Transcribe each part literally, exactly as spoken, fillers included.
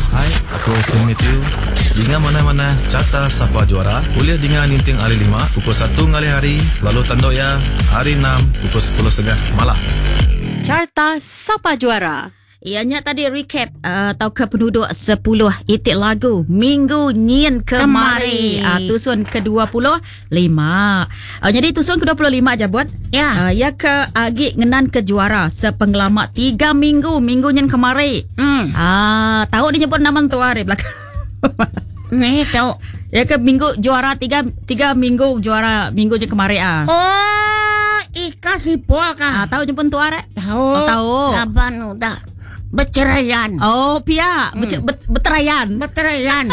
Hai, aku Islam Matthew. Dengan mana-mana carta Sapa Juara, kuliah dengan Ninting hari lima, pukul satu ngali hari, lalu tanduk ya, hari enam, pukul sepuluh tiga puluh malam. Carta Sapa Juara. Ianya tadi recap uh, atau ke penduduk sepuluh itik lagu Minggu Nyin Kemari, uh, tusun ke dua puluh lima. Uh, jadi tusun ke dua puluh lima aja buat. Ya. Uh, ya ke agi ngenan ke juara sepenggelamak tiga minggu Minggu Nyin Kemari. Hmm. Ah, tahu dia nyebut nama tua hari belakang. Nih tahu. Ya ke minggu juara tiga tiga minggu juara Minggu Nyin Kemari ah. Oh, Ika Sipol Ah, kah? tahu nyebut tua hari? Tahu. Oh, tahu. Laban udah berceraian. Oh, pia, hmm. bet, beterayan. Berceraian.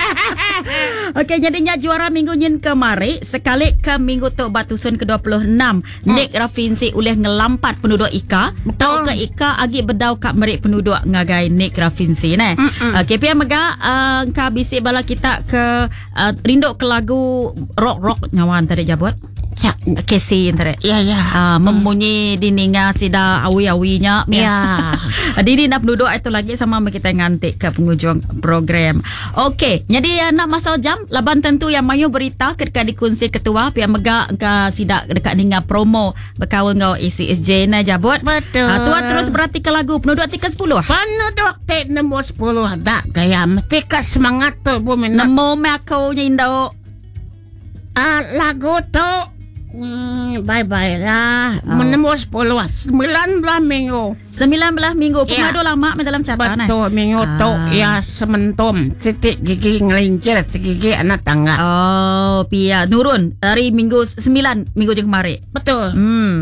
Okey, jadinya juara Minggu Nyin Kemari sekali ke Minggu Tok Batusun ke dua puluh enam. Hmm. Nik Rafinsi uleh ngelampat penduduk Ika. Tahu ke Ika agi bedau kak merik penduduk ngagai Nik Rafinsi ne. Okey, pia mega uh, ka bisi bala kita ke uh, rinduk ke lagu rock-rock nyawan tadi jabot. Ya, Casey tadi. ya, ya. Uh, memunyi dininga sida awi-awinya. Ya. Dini nak penduduk itu lagi sama kita ngantik ke penghujung program. Okey, jadi nak masuk jam laban tentu yang mayu berita ketika dikunci ketua pihak mega ke sidak dekat ninga promo berkawan ngau A C S J na jabot. Betul. Uh, tuan terus berarti ke lagu penduduk tiga sepuluh. Penduduk tek nombor sepuluh dah gaya mesti ke semangat tu bu minat. Nemo me aku nyindo. Ah, lagu tu Hmm, bye-bye lah. Oh. Menembus sepuluh, sembilan belas minggu. sembilan belas minggu. Pemadu Ya. lama dalam catatan. Betul, minggu Ah. tu ya sementum. Sitik gigi ngelincir, segigi anak tangga. Oh, pia nurun dari minggu sembilan minggu je kemarin. Betul. Hmm.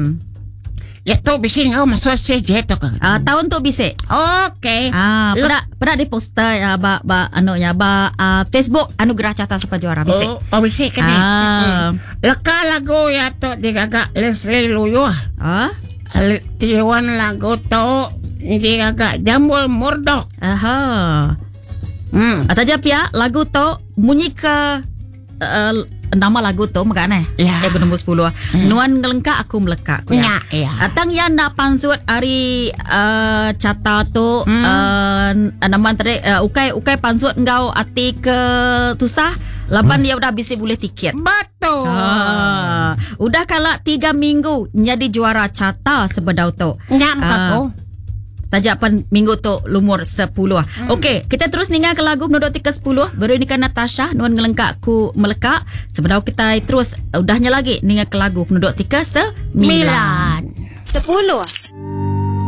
Ya tu bising kau masuk saja tu kan. Uh, tahun tu bisik. Okey. Ah, Lo- pernah pernah di poster ya ba ba anu ya ba uh, Facebook Anugerah Carta Sapa Juara bisik. Oh, oh bising kan ni. Ah. Leka lagu ya tu digagak Leslie Luyuh. Ah? Tiwan lagu tu digagak Jambul Murdok. Aha. Hmm. Ataja pia lagu tu bunyi ke uh, nama lagu tu makane. Ya. Eh nombor sepuluh. Hmm. Nuan ngelengka aku meleka aku ya. Ya, ya. Atang yang nak pansut hari uh, cata tu Hmm. uh, nama tadi uh, ukai ukai pansut engkau ati ke tusah lapan dia udah bisa boleh tiket. Betul. Ah, udah kalah tiga minggu jadi juara cata sebedau tu. Nyam Ah. aku. Tajapan minggu tu lumur sepuluh. Hmm. Okey, kita terus ningal ke lagu penduduk tiga sepuluh. Baru ni kan Natasha nuan ngelengkak ku melekak. Sebedau kita terus udahnya lagi ningal ke lagu penduduk tiga sembilan. Milan. Sepuluh.